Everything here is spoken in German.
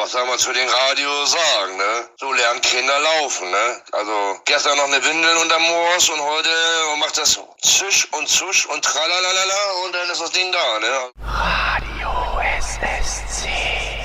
was soll man zu den Radios sagen, ne? So lernen Kinder laufen, ne? Also gestern noch eine Windel unterm Moors und heute macht das Zisch und tralalala und dann ist das Ding da, ne? Radio SSC.